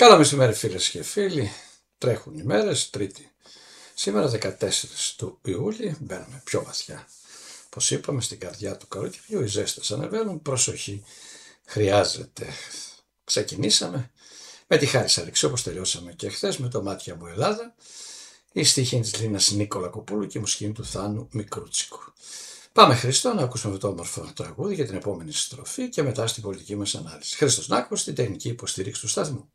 Καλό μεσημέρι φίλες και φίλοι, τρέχουν οι μέρες, Τρίτη. Σήμερα 14 του Ιούλη μπαίνουμε πιο βαθιά. Όπως είπαμε στην καρδιά του καλοκαιριού, οι ζέστες ανεβαίνουν, προσοχή χρειάζεται. Ξεκινήσαμε με τη Χάρις Αλεξίου, όπως τελειώσαμε και χθες με το Μάτια μου Ελλάδα, η στίχη της Λίνας Νίκολα Κοπούλου και η μουσική του Θάνου Μικρούτσικου. Πάμε Χρήστο να ακούσουμε αυτό το όμορφο τραγούδι για την επόμενη στροφή και μετά στην πολιτική μας ανάλυση. Χρήστος Νάκος, στην τεχνική υποστήριξη του σταθμού.